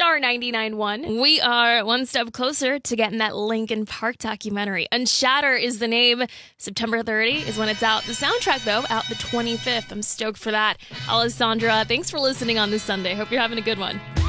Power 99.1. We are one step closer to getting that Linkin Park documentary. Unshatter is the name. September 30 is when it's out. The soundtrack, though, out the 25th. I'm stoked for that. Alessandra, thanks for listening on this Sunday. Hope you're having a good one.